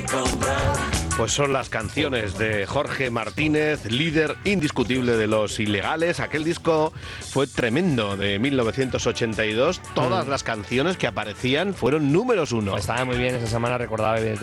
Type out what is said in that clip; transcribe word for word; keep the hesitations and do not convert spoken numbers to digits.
Pues son las canciones de Jorge Martínez, líder indiscutible de Los Ilegales. Aquel disco fue tremendo, de mil novecientos ochenta y dos. Todas mm. las canciones que aparecían fueron números uno. Estaba muy bien esa semana, recordaba evidentemente